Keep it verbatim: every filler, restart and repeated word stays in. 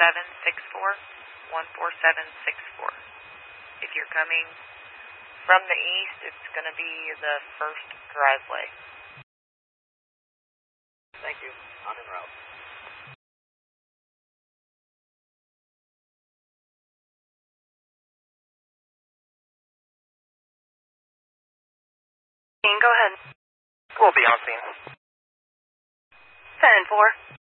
seven six four, one four seven six four. If you're coming from the east, it's going to be the first driveway. Thank you. On en route. Go ahead. We'll be on scene. ten four.